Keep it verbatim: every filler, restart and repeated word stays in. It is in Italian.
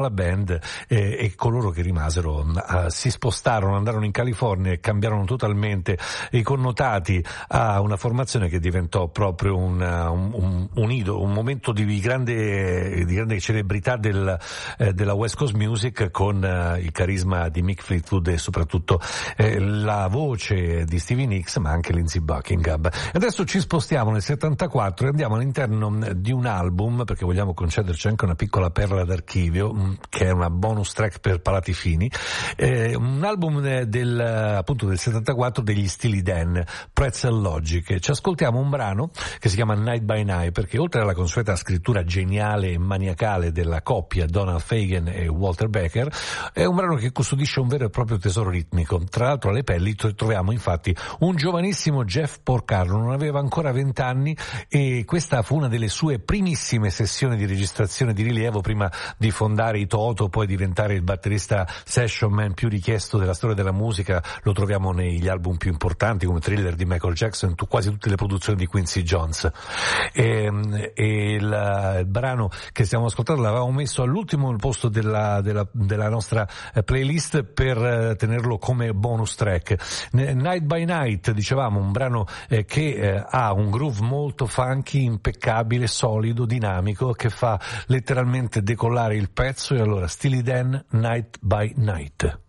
la band eh, e coloro che rimasero uh, si spostarono, andarono in California e cambiarono totalmente i connotati a una formazione che diventò proprio un, un, un, un idolo, un momento di grande, di grande celebrità del, eh, della West Coast Music, con uh, il carisma di Mick Fleetwood e soprattutto eh, la voce di Stevie Nicks, ma anche Lindsey Buckingham. Adesso ci spostiamo nel settantaquattro e andiamo all'interno di un album, perché vogliamo concederci anche una piccola perla d'archivio che è una bonus track per palati fini, eh, un album del, appunto del settantaquattro degli Steely Dan, Pretzel Logic. Ci ascoltiamo un brano che si chiama Night by Night, perché oltre alla consueta scrittura geniale e maniacale della coppia Donald Fagen e Walter Becker, è un brano che custodisce un vero e proprio tesoro ritmico. Tra l'altro alle pelli troviamo infatti un giovanissimo Jeff Porcaro, non aveva ancora vent'anni e questa fu una delle sue primissime sessioni di registrazione di rilievo prima di fondare i Toto, poi diventare il batterista session man più richiesto della storia della musica. Lo troviamo negli album più importanti come Thriller di Michael Jackson, tu, quasi tutte le produzioni di Quincy Jones. E, e il, il brano che stiamo ascoltando l'avevamo messo all'ultimo posto della, della, della nostra playlist per tenerlo come bonus track. Night by Night, dicevamo, un brano eh, che eh, ha un groove molto funky, impeccabile, solido, dinamico, che fa letteralmente decollare il pezzo. E allora Steely Dan, Night by Night.